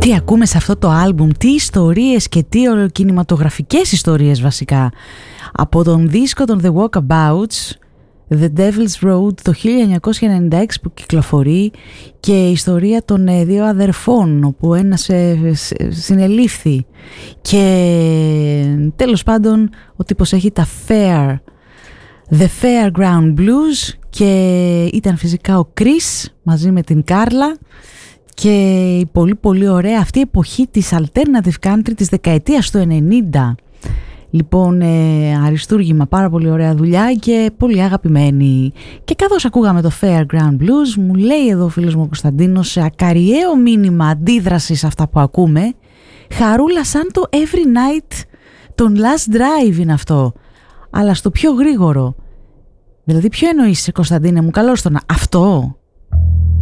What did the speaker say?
Τι ακούμε σε αυτό το άλμπουμ, τι ιστορίες και τι κινηματογραφικές ιστορίες βασικά. Από τον δίσκο των The Walkabouts, The Devil's Road το 1996 που κυκλοφορεί, και η ιστορία των δύο αδερφών όπου ένας συνελήφθη, και τέλος πάντων ο τύπος έχει τα The Fairground Blues, και ήταν φυσικά ο Chris μαζί με την Κάρλα, και η πολύ πολύ ωραία αυτή η εποχή της alternative country της δεκαετίας του 90. Λοιπόν, αριστούργημα, πάρα πολύ ωραία δουλειά και πολύ αγαπημένη. Και καθώς ακούγαμε το Fairground Blues, μου λέει εδώ ο φίλος μου ο Κωνσταντίνος, σε ακαριαίο μήνυμα αντίδραση σε αυτά που ακούμε, χαρούλα σαν το Every Night των Last Drive είναι αυτό, αλλά στο πιο γρήγορο. Δηλαδή ποιο εννοείς, Κωνσταντίνε μου, καλώς το να... Αυτό...